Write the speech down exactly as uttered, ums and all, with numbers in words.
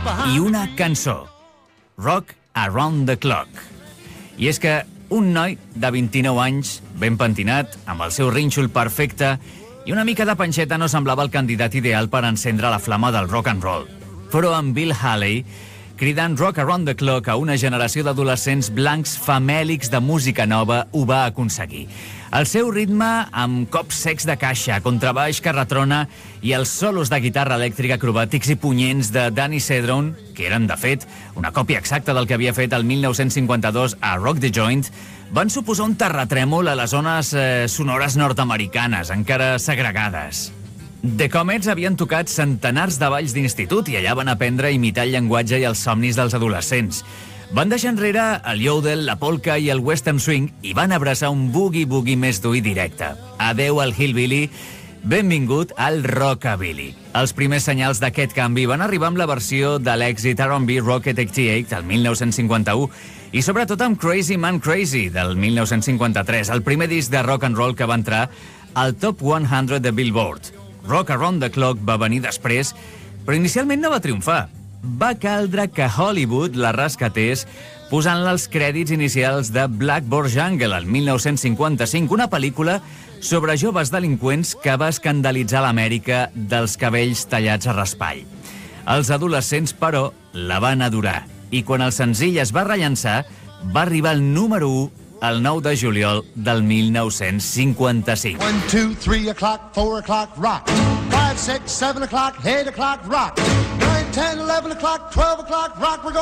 i una cançó, Rock Around the Clock. I és que un noi de vint-i-nou anys, ben pentinat, amb el seu rínxol perfecte i una mica de panxeta no semblava el candidat ideal per encendre la flama del rock and roll. Però amb Bill Haley, cridant Rock Around the Clock a una generació d'adolescents blancs famèlics de música nova, ho va aconseguir. El seu ritme, amb cops secs de caixa, contrabaix que retrona i els solos de guitarra elèctrica acrobàtics i punyents de Danny Cedron, que eren, de fet, una còpia exacta del que havia fet el mil nou-cents cinquanta-dos a Rock the Joint, van suposar un terratrèmol a les zones eh, sonores nord-americanes, encara segregades. The Comets havien tocat centenars de balls d'institut i allà van aprendre a imitar el llenguatge i els somnis dels adolescents. Van deixar enrere el yodel, la polka i el western swing i van abraçar un boogie-boogie més dur i directe. Adeu al hillbilly, benvingut al rockabilly. Els primers senyals d'aquest canvi van arribar amb la versió de l'èxit R and B Rocket oitanta-vuit del mil nou-cents cinquanta-u i sobretot amb Crazy Man Crazy del mil nou-cents cinquanta-tres, el primer disc de rock and roll que va entrar al Top cent de Billboard. Rock Around the Clock va venir després, però inicialment no va triomfar. Va caldre que Hollywood la rescatés posant-la als crèdits inicials de Blackboard Jungle el mil nou-cents cinquanta-cinc, una pel·lícula sobre joves delinqüents que va escandalitzar l'Amèrica dels cabells tallats a raspall. Els adolescents, però, la van adorar, i quan el senzill es va rellançar, va arribar al número u el nou de juliol del mil nou-cents cinquanta-cinc. one, two, three o'clock, four o'clock, rock. five, six, seven o'clock, eight o'clock, rock. nine, ten, eleven o'clock, twelve o'clock, rock. We're going